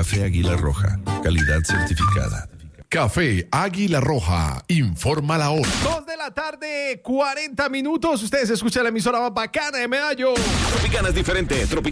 Café Águila Roja, calidad certificada. Café Águila Roja, informa la hora. 2 de la tarde, 40 minutos. Ustedes escuchan la emisora más bacana de Medallo. Tropicana es diferente. Tropicana